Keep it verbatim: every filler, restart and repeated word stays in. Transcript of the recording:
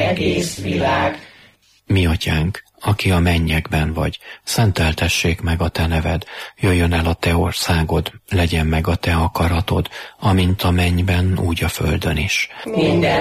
egész világ. Mi atyánk, aki a mennyekben vagy, szenteltessék meg a te neved, jöjjön el a te országod, legyen meg a te akaratod, amint a mennyben, úgy a földön is. Minden